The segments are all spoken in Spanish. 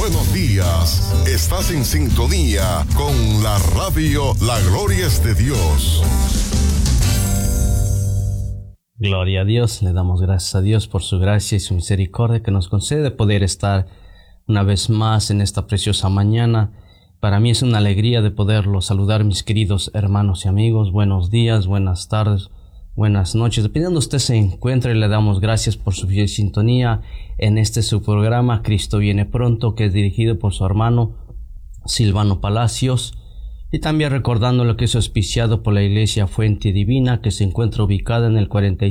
buenos días. Estás en sintonía con la radio La Gloria es de Dios. Gloria a Dios, le damos gracias a Dios por su gracia y su misericordia que nos concede poder estar una vez más en esta preciosa mañana. Para mí es una alegría de poderlo saludar, mis queridos hermanos y amigos. Buenos días, buenas tardes, buenas noches. Dependiendo de usted se encuentre, le damos gracias por su fiel sintonía en su programa Cristo viene pronto, que es dirigido por su hermano Silvano Palacios, y también recordando lo que es auspiciado por la Iglesia Fuente Divina, que se encuentra ubicada en el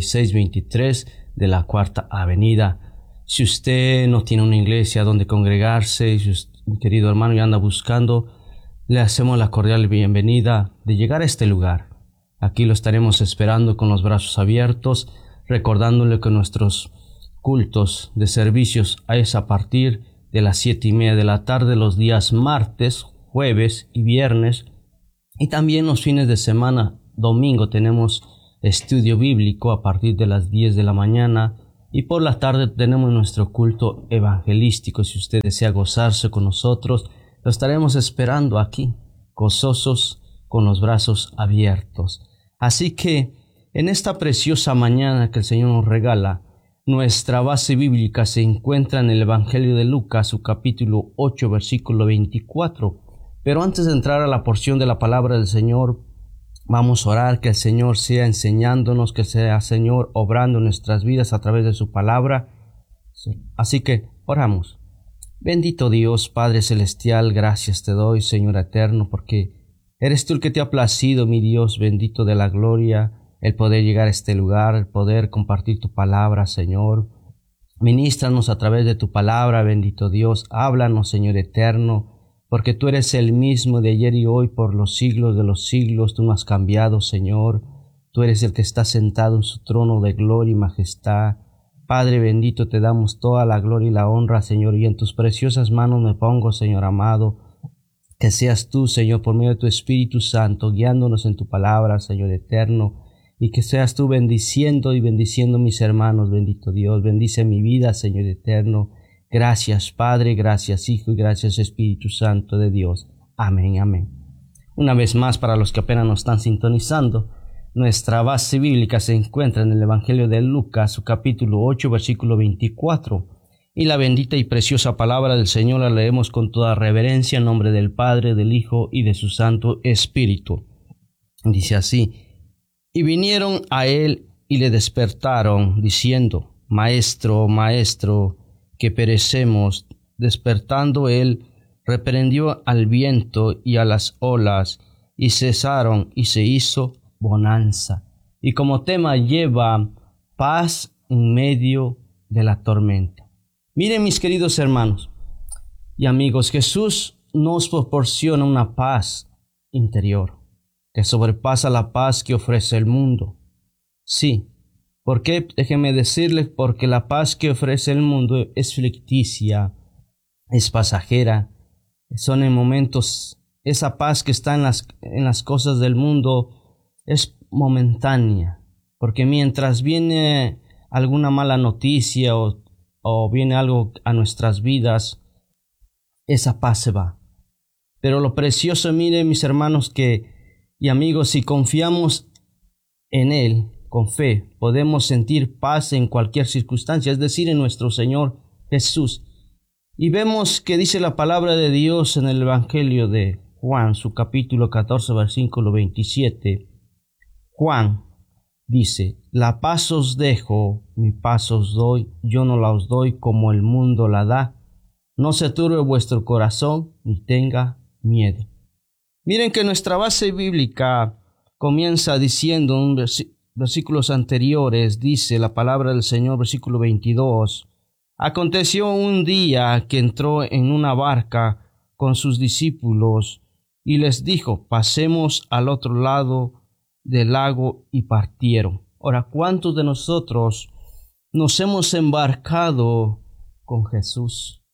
4623 de la Cuarta Avenida. Si usted no tiene una iglesia donde congregarse, si usted, mi querido hermano, ya anda buscando, le hacemos la cordial bienvenida de llegar a este lugar. Aquí lo estaremos esperando con los brazos abiertos, recordándole que nuestros cultos de servicios es a partir de las 7:30 de la tarde, los días martes, jueves y viernes, y también los fines de semana, domingo, tenemos estudio bíblico a partir de las 10 de la mañana, y por la tarde tenemos nuestro culto evangelístico. Si usted desea gozarse con nosotros, lo estaremos esperando aquí, gozosos, con los brazos abiertos. Así que en esta preciosa mañana que el Señor nos regala, nuestra base bíblica se encuentra en el Evangelio de Lucas, su capítulo 8, versículo 24. Pero antes de entrar a la porción de la palabra del Señor, vamos a orar que el Señor sea enseñándonos, que sea Señor obrando en nuestras vidas a través de su palabra. Así que oramos. Bendito Dios, Padre Celestial, gracias te doy, Señor eterno, porque eres tú el que te ha placido, mi Dios bendito de la gloria, el poder llegar a este lugar, el poder compartir tu palabra, Señor. Ministranos a través de tu palabra, bendito Dios. Háblanos, Señor eterno, porque tú eres el mismo de ayer y hoy por los siglos de los siglos. Tú no has cambiado, Señor. Tú eres el que está sentado en su trono de gloria y majestad. Padre bendito, te damos toda la gloria y la honra, Señor, y en tus preciosas manos me pongo, Señor amado. Que seas tú, Señor, por medio de tu Espíritu Santo, guiándonos en tu palabra, Señor eterno, y que seas tú bendiciendo y bendiciendo mis hermanos, bendito Dios. Bendice mi vida, Señor eterno. Gracias, Padre, gracias, Hijo, y gracias, Espíritu Santo de Dios. Amén, amén. Una vez más, para los que apenas nos están sintonizando, nuestra base bíblica se encuentra en el Evangelio de Lucas, su capítulo 8, versículo 24. Y la bendita y preciosa palabra del Señor la leemos con toda reverencia en nombre del Padre, del Hijo y de su Santo Espíritu. Dice así: Y vinieron a él y le despertaron, diciendo: Maestro, Maestro, que perecemos. Despertando él, reprendió al viento y a las olas, y cesaron, y se hizo bonanza. Y como tema lleva paz en medio de la tormenta. Miren, mis queridos hermanos y amigos, Jesús nos proporciona una paz interior que sobrepasa la paz que ofrece el mundo. Sí, ¿por qué? Déjenme decirles, porque la paz que ofrece el mundo es ficticia, es pasajera, son en momentos, esa paz que está en las cosas del mundo es momentánea, porque mientras viene alguna mala noticia o viene algo a nuestras vidas, esa paz se va. Pero lo precioso, miren mis hermanos y amigos, si confiamos en Él, con fe, podemos sentir paz en cualquier circunstancia, es decir, en nuestro Señor Jesús. Y vemos que dice la palabra de Dios en el Evangelio de Juan, su capítulo 14, versículo 27. Juan dice: La paz os dejo, mi paz os doy, yo no la os doy como el mundo la da. No se turbe vuestro corazón, ni tenga miedo. Miren que nuestra base bíblica comienza diciendo en versículos anteriores, dice la palabra del Señor, versículo 22. Aconteció un día que entró en una barca con sus discípulos y les dijo: pasemos al otro lado del lago, y partieron. Ahora, ¿cuántos de nosotros nos hemos embarcado con Jesús?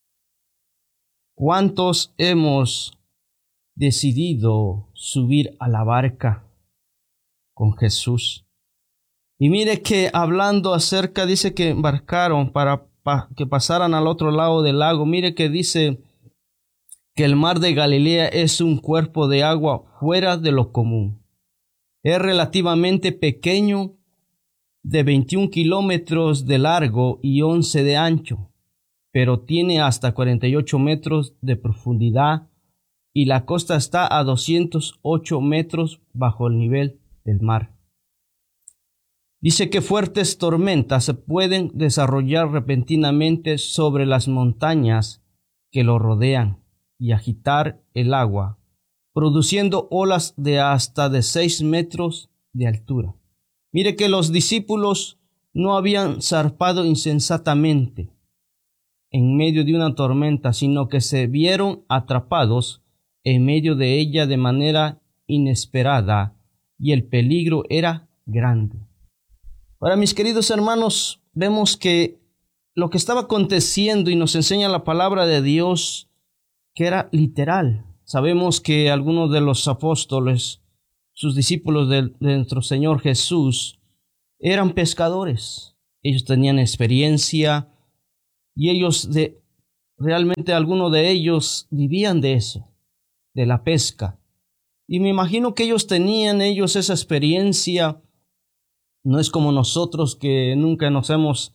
¿Cuántos hemos decidido subir a la barca con Jesús? Y mire que hablando acerca, dice que embarcaron para que pasaran al otro lado del lago. Mire que dice que el mar de Galilea es un cuerpo de agua fuera de lo común. Es relativamente pequeño, de 21 kilómetros de largo y 11 de ancho, pero tiene hasta 48 metros de profundidad y la costa está a 208 metros bajo el nivel del mar. Dice que fuertes tormentas se pueden desarrollar repentinamente sobre las montañas que lo rodean y agitar el agua, produciendo olas de hasta de 6 metros de altura. Mire que los discípulos no habían zarpado insensatamente en medio de una tormenta, sino que se vieron atrapados en medio de ella de manera inesperada, y el peligro era grande. Ahora, mis queridos hermanos, vemos que lo que estaba aconteciendo, y nos enseña la palabra de Dios, que era literal. Sabemos que algunos de los apóstoles, sus discípulos de nuestro Señor Jesús, eran pescadores. Ellos tenían experiencia y realmente algunos de ellos vivían de eso, de la pesca. Y me imagino que ellos tenían esa experiencia. No es como nosotros que nunca nos hemos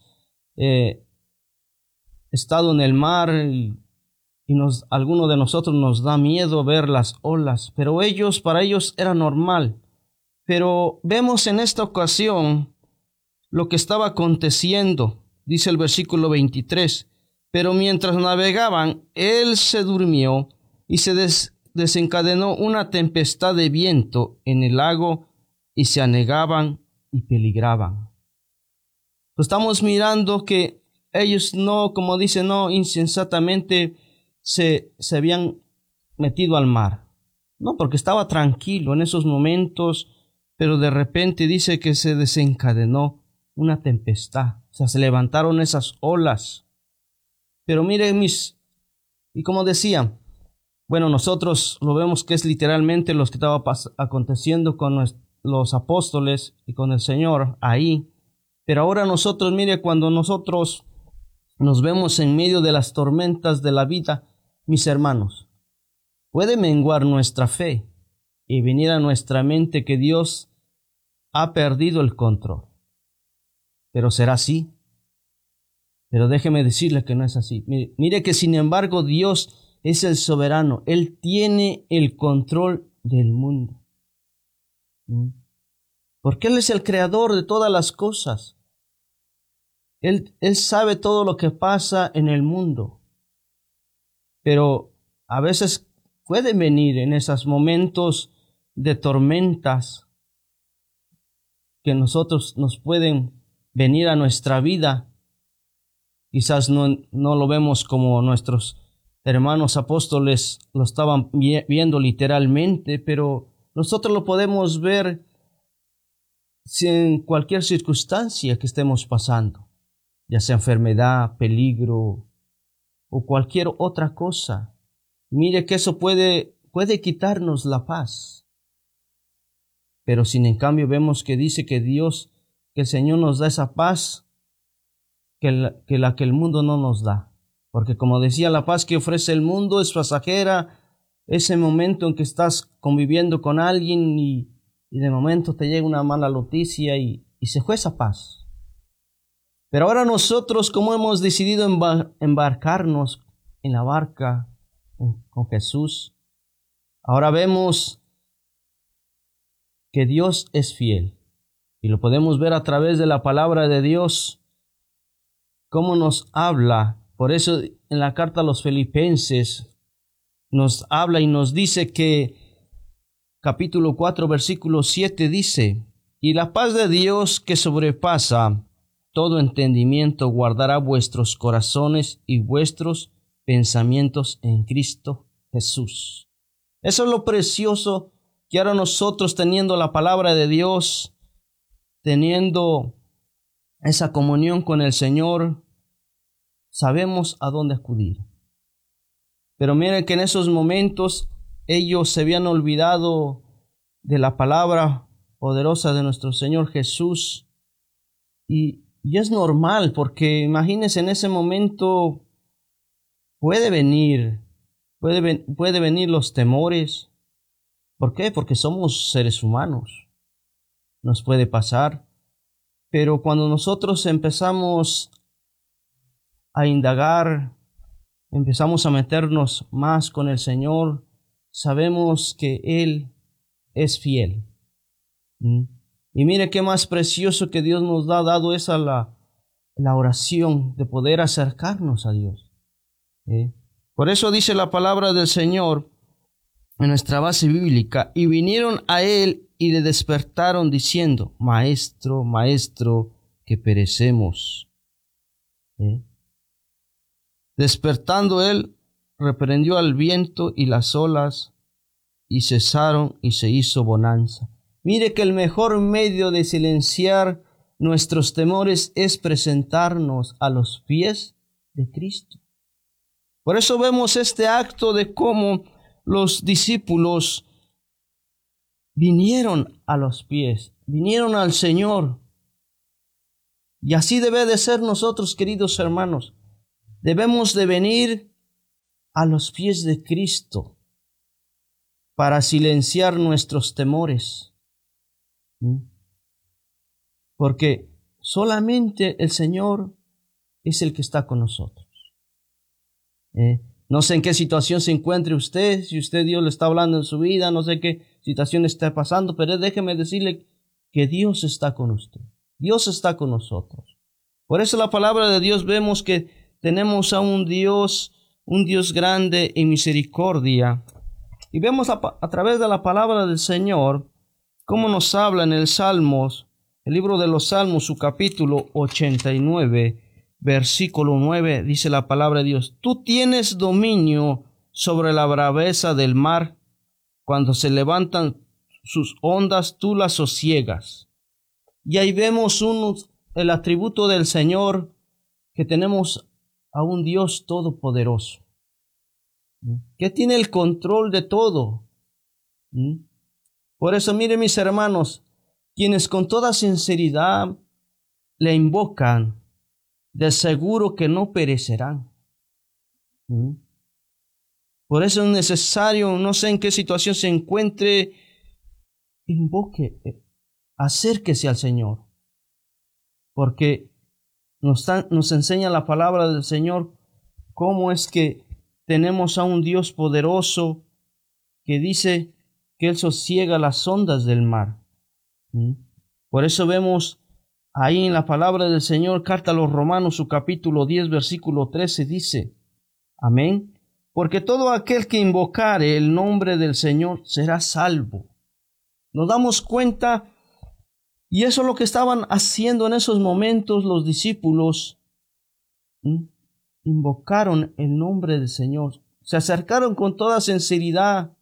estado en el mar y alguno de nosotros nos da miedo ver las olas, pero para ellos era normal. Pero vemos en esta ocasión lo que estaba aconteciendo. Dice el versículo 23, pero mientras navegaban, él se durmió y se desencadenó una tempestad de viento en el lago y se anegaban y peligraban. Estamos mirando que ellos no, como dice, no insensatamente se habían metido al mar. No, porque estaba tranquilo en esos momentos, pero de repente dice que se desencadenó una tempestad. O sea, se levantaron esas olas. Pero miren y como decía, bueno, nosotros lo vemos que es literalmente lo que estaba aconteciendo con los apóstoles y con el Señor ahí. Pero ahora nosotros, mire, cuando nosotros nos vemos en medio de las tormentas de la vida, mis hermanos, puede menguar nuestra fe y venir a nuestra mente que Dios ha perdido el control. Pero será así. Pero déjeme decirle que no es así. Mire que sin embargo Dios es el soberano. Él tiene el control del mundo. Porque Él es el creador de todas las cosas. Él sabe todo lo que pasa en el mundo. Pero a veces pueden venir en esos momentos de tormentas que nos pueden venir a nuestra vida. Quizás no lo vemos como nuestros hermanos apóstoles lo estaban viendo literalmente, pero nosotros lo podemos ver en cualquier circunstancia que estemos pasando, ya sea enfermedad, peligro o cualquier otra cosa. Mire que eso puede quitarnos la paz. Pero sin en cambio vemos que dice que el Señor nos da esa paz que el mundo no nos da. Porque como decía, la paz que ofrece el mundo es pasajera. Ese momento en que estás conviviendo con alguien y de momento te llega una mala noticia y se fue esa paz. Pero ahora nosotros, como hemos decidido embarcarnos en la barca con Jesús, ahora vemos que Dios es fiel. Y lo podemos ver a través de la palabra de Dios, cómo nos habla. Por eso en la carta a los Filipenses nos habla y nos dice que capítulo 4 versículo 7 dice: y la paz de Dios que sobrepasa todo entendimiento guardará vuestros corazones y vuestros pensamientos en Cristo Jesús. Eso es lo precioso que ahora nosotros, teniendo la palabra de Dios, teniendo esa comunión con el Señor, sabemos a dónde acudir. Pero miren que en esos momentos ellos se habían olvidado de la palabra poderosa de nuestro Señor Jesús y Y es normal, porque imagínense, en ese momento puede venir los temores. ¿Por qué? Porque somos seres humanos. Nos puede pasar. Pero cuando nosotros empezamos a indagar, empezamos a meternos más con el Señor, sabemos que Él es fiel. Y mire qué más precioso que Dios nos ha dado esa la oración, de poder acercarnos a Dios. Por eso dice la palabra del Señor en nuestra base bíblica: y vinieron a Él y le despertaron diciendo: Maestro, Maestro, que perecemos. Despertando Él, reprendió al viento y las olas, y cesaron, y se hizo bonanza. Mire que el mejor medio de silenciar nuestros temores es presentarnos a los pies de Cristo. Por eso vemos este acto de cómo los discípulos vinieron a los pies, vinieron al Señor. Y así debe de ser nosotros, queridos hermanos. Debemos de venir a los pies de Cristo para silenciar nuestros temores. Porque solamente el Señor es el que está con nosotros. No sé en qué situación se encuentre usted, si usted Dios le está hablando en su vida, no sé qué situación está pasando, pero déjeme decirle que Dios está con usted. Dios está con nosotros. Por eso la palabra de Dios vemos que tenemos a un Dios grande en misericordia. Y vemos a través de la palabra del Señor cómo nos habla en el Salmos, el libro de los Salmos, su capítulo 89, versículo 9, dice la palabra de Dios: Tú tienes dominio sobre la braveza del mar, cuando se levantan sus ondas, tú las sosiegas. Y ahí vemos el atributo del Señor, que tenemos a un Dios todopoderoso, que tiene el control de todo. Por eso, miren, mis hermanos, quienes con toda sinceridad le invocan, de seguro que no perecerán. Por eso es necesario, no sé en qué situación se encuentre, invoque, acérquese al Señor, porque nos enseña la palabra del Señor cómo es que tenemos a un Dios poderoso que dice que Él sosiega las ondas del mar. Por eso vemos ahí en la palabra del Señor, carta a los Romanos, su capítulo 10, versículo 13, dice: Amén. Porque todo aquel que invocare el nombre del Señor será salvo. Nos damos cuenta, y eso es lo que estaban haciendo en esos momentos los discípulos. Invocaron el nombre del Señor, se acercaron con toda sinceridad.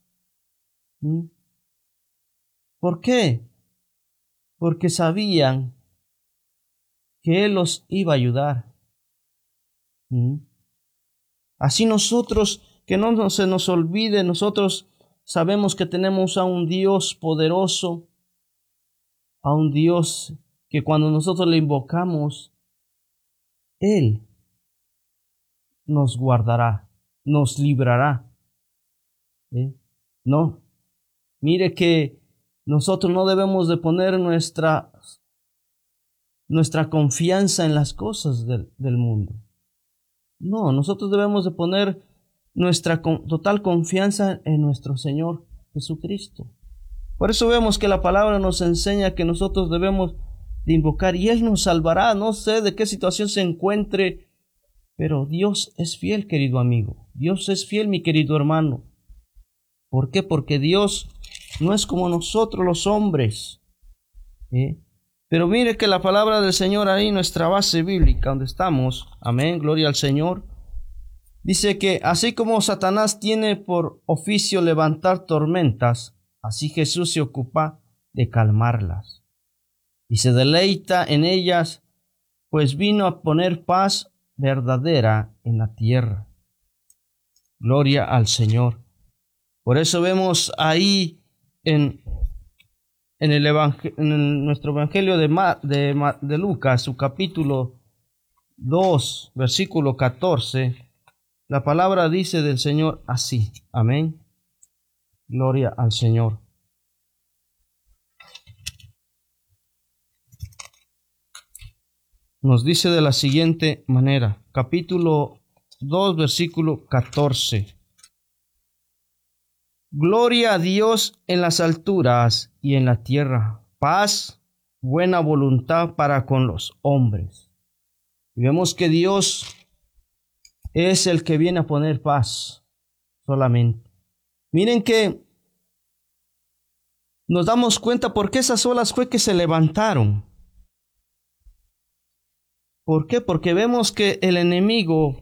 ¿Por qué? Porque sabían que Él los iba a ayudar. Así nosotros, que no se nos olvide, nosotros sabemos que tenemos a un Dios poderoso, a un Dios que cuando nosotros le invocamos, Él nos guardará, nos librará. No, mire que nosotros no debemos de poner nuestra confianza en las cosas del mundo. No, nosotros debemos de poner nuestra total confianza en nuestro Señor Jesucristo. Por eso vemos que la palabra nos enseña que nosotros debemos de invocar y Él nos salvará. No sé de qué situación se encuentre, pero Dios es fiel, querido amigo. Dios es fiel, mi querido hermano. ¿Por qué? Porque Dios no es como nosotros los hombres. Pero mire que la palabra del Señor ahí, nuestra base bíblica, donde estamos, amén, gloria al Señor, dice que así como Satanás tiene por oficio levantar tormentas, así Jesús se ocupa de calmarlas y se deleita en ellas, pues vino a poner paz verdadera en la tierra. Gloria al Señor. Por eso vemos ahí en en nuestro Evangelio de Lucas, su capítulo 2, versículo 14, la palabra dice del Señor así. Amén. Gloria al Señor. Nos dice de la siguiente manera, capítulo 2, versículo 14. Gloria a Dios en las alturas y en la tierra, paz, buena voluntad para con los hombres. Y vemos que Dios es el que viene a poner paz solamente. Miren que nos damos cuenta por qué esas olas fue que se levantaron. ¿Por qué? Porque vemos que el enemigo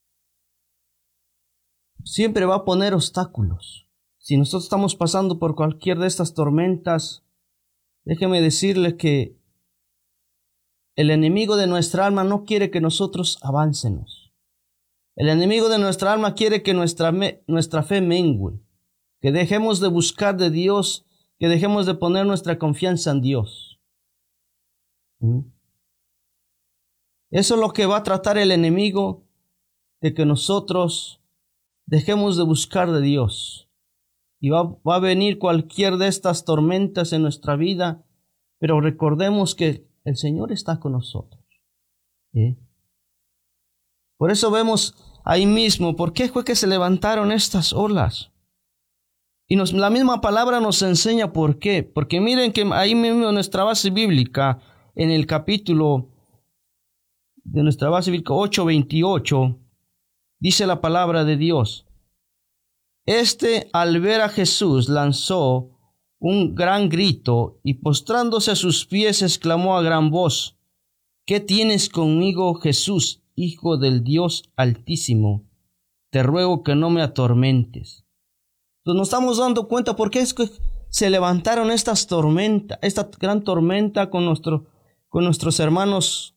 siempre va a poner obstáculos. Si nosotros estamos pasando por cualquier de estas tormentas, déjeme decirle que el enemigo de nuestra alma no quiere que nosotros avancemos. El enemigo de nuestra alma quiere que nuestra fe mengue, que dejemos de buscar de Dios, que dejemos de poner nuestra confianza en Dios. Eso es lo que va a tratar el enemigo, de que nosotros dejemos de buscar de Dios. Y va a venir cualquier de estas tormentas en nuestra vida, pero recordemos que el Señor está con nosotros. Por eso vemos ahí mismo, ¿por qué fue que se levantaron estas olas? Y la misma palabra nos enseña por qué. Porque miren que ahí mismo en nuestra base bíblica, en el capítulo de nuestra base bíblica 8:28, dice la palabra de Dios. Al ver a Jesús, lanzó un gran grito y postrándose a sus pies exclamó a gran voz: ¿Qué tienes conmigo, Jesús, Hijo del Dios Altísimo? Te ruego que no me atormentes. Entonces nos estamos dando cuenta por qué es que se levantaron estas tormentas, esta gran tormenta con nuestros hermanos.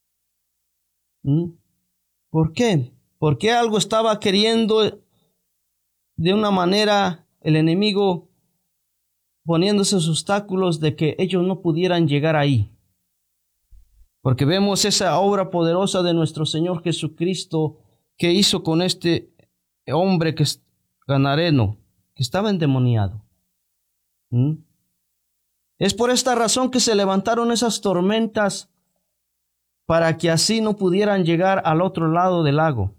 ¿Por qué? Porque algo estaba queriendo de una manera el enemigo poniéndose obstáculos de que ellos no pudieran llegar ahí. Porque vemos esa obra poderosa de nuestro Señor Jesucristo que hizo con este hombre que es ganareno, que estaba endemoniado. Es por esta razón que se levantaron esas tormentas, para que así no pudieran llegar al otro lado del lago.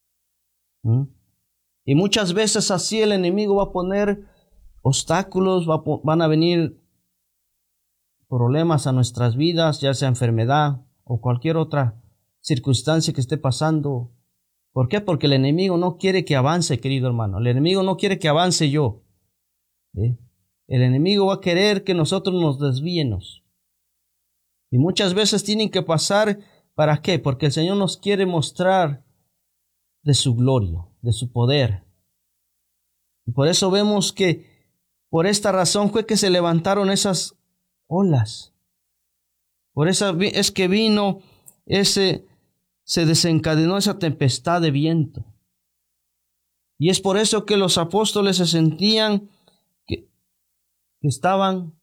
Y muchas veces así el enemigo va a poner obstáculos, van a venir problemas a nuestras vidas, ya sea enfermedad o cualquier otra circunstancia que esté pasando. ¿Por qué? Porque el enemigo no quiere que avance, querido hermano. El enemigo no quiere que avance yo. El enemigo va a querer que nosotros nos desviemos. Y muchas veces tienen que pasar, ¿para qué? Porque el Señor nos quiere mostrar de su gloria, de su poder. Y por eso vemos que por esta razón fue que se levantaron esas olas. Por eso es que se desencadenó esa tempestad de viento. Y es por eso que los apóstoles se sentían que estaban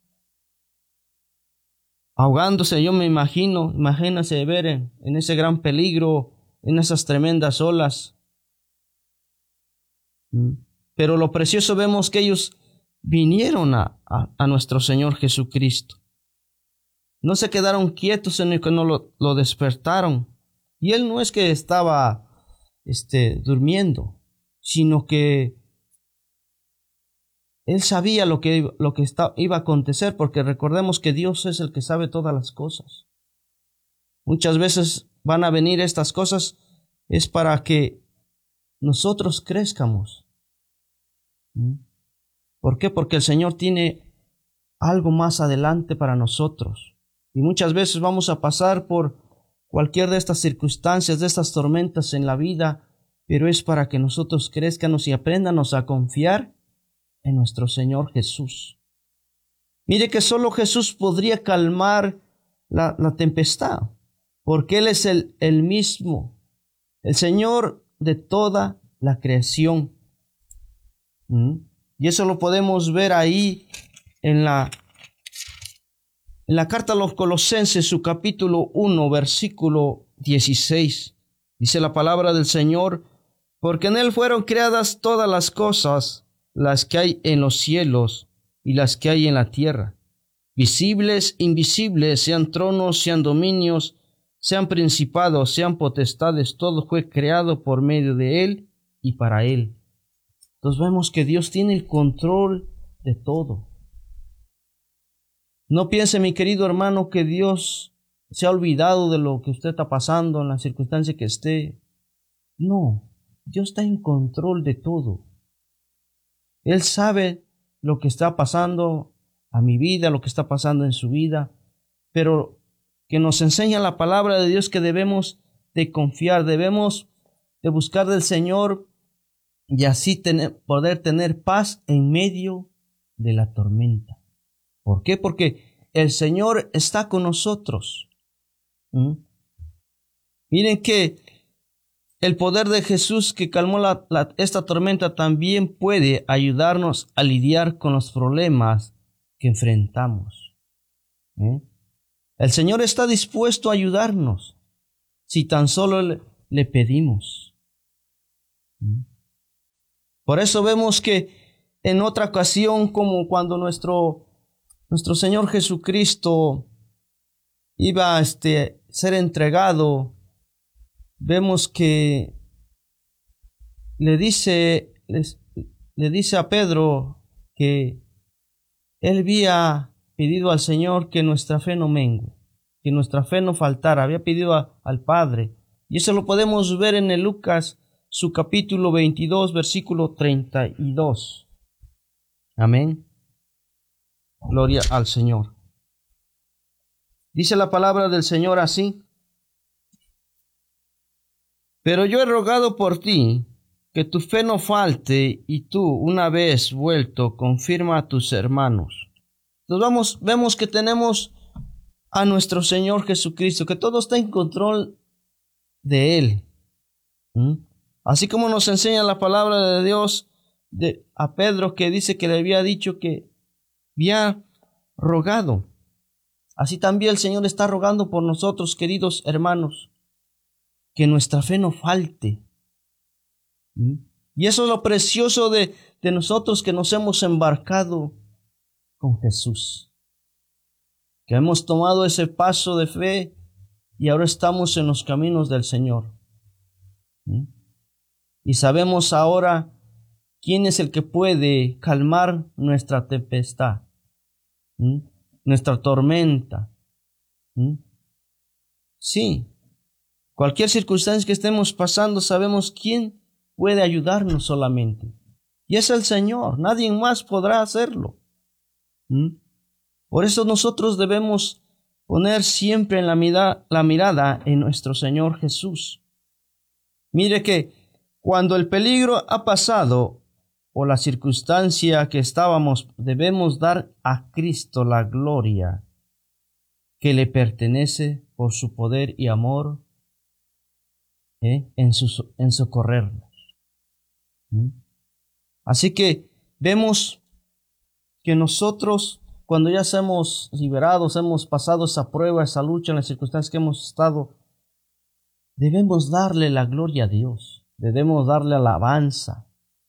ahogándose. Yo me imagínense ver en ese gran peligro, en esas tremendas olas. Pero lo precioso vemos que ellos vinieron a nuestro Señor Jesucristo. No se quedaron quietos en el que no lo despertaron. Y Él no es que estaba durmiendo, sino que Él sabía lo que iba a acontecer, porque recordemos que Dios es el que sabe todas las cosas. Muchas veces van a venir estas cosas, es para que nosotros crezcamos. ¿Por qué? Porque el Señor tiene algo más adelante para nosotros. Y muchas veces vamos a pasar por cualquier de estas circunstancias, de estas tormentas en la vida, pero es para que nosotros crezcamos y aprendamos a confiar en nuestro Señor Jesús. Mire que solo Jesús podría calmar la tempestad, porque Él es el mismo, el Señor de toda la creación. Y eso lo podemos ver ahí en la En la carta a los Colosenses, su capítulo 1, versículo 16, dice la palabra del Señor: porque en Él fueron creadas todas las cosas, las que hay en los cielos y las que hay en la tierra, visibles, invisibles, sean tronos, sean dominios, sean principados, sean potestades, todo fue creado por medio de Él y para Él. Entonces vemos que Dios tiene el control de todo. No piense, mi querido hermano, que Dios se ha olvidado de lo que usted está pasando, en la circunstancia que esté. No, Dios está en control de todo. Él sabe lo que está pasando a mi vida, lo que está pasando en su vida, pero que nos enseña la palabra de Dios que debemos de confiar, debemos de buscar del Señor y así poder tener paz en medio de la tormenta. ¿Por qué? Porque el Señor está con nosotros. Miren que el poder de Jesús que calmó esta tormenta también puede ayudarnos a lidiar con los problemas que enfrentamos. El Señor está dispuesto a ayudarnos si tan solo le pedimos. Por eso vemos que en otra ocasión, como cuando nuestro Señor Jesucristo iba a ser entregado, vemos que le dice a Pedro que él había pedido al Señor que nuestra fe no mengue, que nuestra fe no faltara, había pedido al Padre. Y eso lo podemos ver en el Lucas, su capítulo 22, versículo 32. Amén. Gloria al Señor. Dice la palabra del Señor así: pero yo he rogado por ti, que tu fe no falte, y tú, una vez vuelto, confirma a tus hermanos. Entonces vemos que tenemos a nuestro Señor Jesucristo, que todo está en control de Él. Así como nos enseña la palabra de Dios a Pedro, que dice que le había dicho que había rogado. Así también el Señor está rogando por nosotros, queridos hermanos, que nuestra fe no falte. Y eso es lo precioso de nosotros, que nos hemos embarcado con Jesús, que hemos tomado ese paso de fe y ahora estamos en los caminos del Señor. Y sabemos ahora quién es el que puede calmar nuestra tempestad, nuestra tormenta. Sí, cualquier circunstancia que estemos pasando, sabemos quién puede ayudarnos solamente. Y es el Señor, nadie más podrá hacerlo. Por eso nosotros debemos poner siempre la mirada en nuestro Señor Jesús. Mire que cuando el peligro ha pasado o la circunstancia que estábamos, debemos dar a Cristo la gloria que le pertenece por su poder y amor en socorrernos. Así que vemos que nosotros, cuando ya somos liberados, hemos pasado esa prueba, esa lucha en las circunstancias que hemos estado, debemos darle la gloria a Dios, debemos darle alabanza.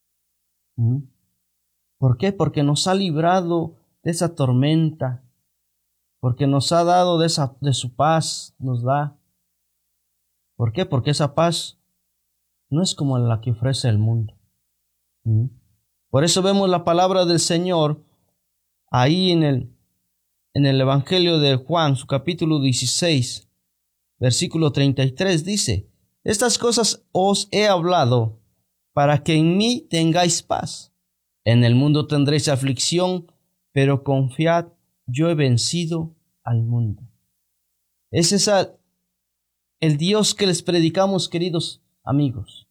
¿Por qué? Porque nos ha librado de esa tormenta, porque nos ha dado de su paz, nos da. ¿Por qué? Porque esa paz no es como la que ofrece el mundo. Por eso vemos la palabra del Señor ahí en el Evangelio de Juan, su capítulo 16, versículo 33, dice: estas cosas os he hablado para que en mí tengáis paz. En el mundo tendréis aflicción, pero confiad, yo he vencido al mundo. Ese es el Dios que les predicamos, queridos amigos.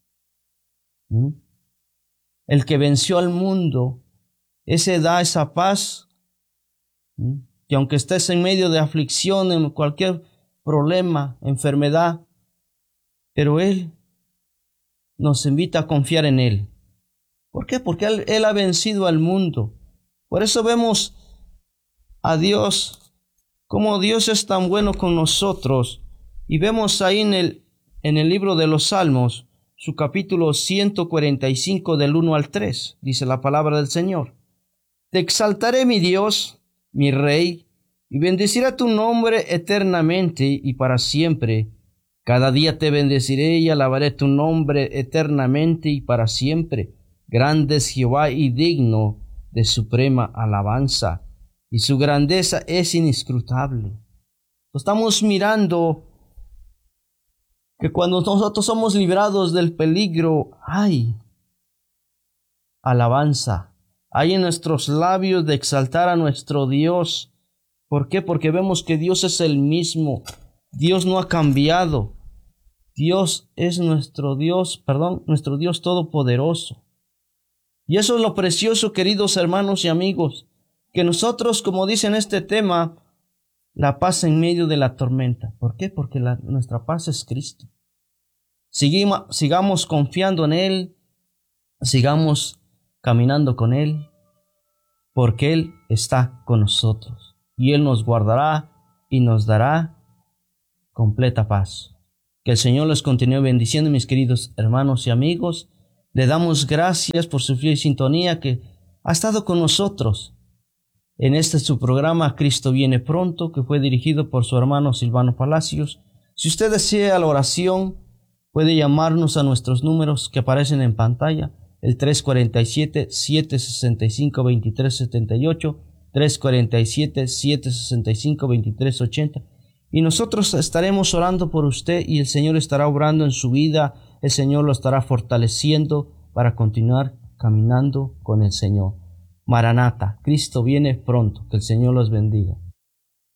El que venció al mundo, ese da esa paz, que aunque estés en medio de aflicción, en cualquier problema, enfermedad, pero Él nos invita a confiar en Él. ¿Por qué? Porque Él ha vencido al mundo. Por eso vemos a Dios cómo Dios es tan bueno con nosotros. Y vemos ahí en el libro de los Salmos, su capítulo 145 del 1 al 3, dice la palabra del Señor. Te exaltaré, mi Dios, mi Rey, y bendeciré tu nombre eternamente y para siempre. Cada día te bendeciré y alabaré tu nombre eternamente y para siempre. Grande es Jehová y digno de suprema alabanza, y su grandeza es inescrutable. Estamos mirando que cuando nosotros somos librados del peligro, hay alabanza, hay en nuestros labios de exaltar a nuestro Dios. ¿Por qué? Porque vemos que Dios es el mismo. Dios no ha cambiado. Dios es nuestro Dios todopoderoso. Y eso es lo precioso, queridos hermanos y amigos, que nosotros, como dice en este tema, la paz en medio de la tormenta. ¿Por qué? Porque nuestra paz es Cristo. Sigamos confiando en Él, sigamos caminando con Él, porque Él está con nosotros. Y Él nos guardará y nos dará completa paz. Que el Señor les continúe bendiciendo, mis queridos hermanos y amigos. Le damos gracias por su fiel sintonía que ha estado con nosotros en su programa Cristo viene pronto, que fue dirigido por su hermano Silvano Palacios. Si usted desea la oración, puede llamarnos a nuestros números que aparecen en pantalla, el 347-765-2378, 347-765-2380, y nosotros estaremos orando por usted y el Señor estará obrando en su vida, el Señor lo estará fortaleciendo para continuar caminando con el Señor. Maranata, Cristo viene pronto, que el Señor los bendiga.